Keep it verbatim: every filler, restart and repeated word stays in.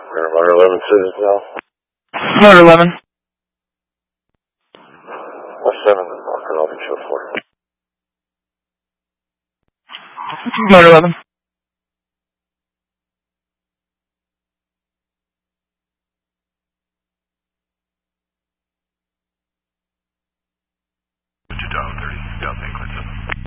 Motor eleven Citadel. Motor eleven. West seven, I'll be show for. Motor eleven.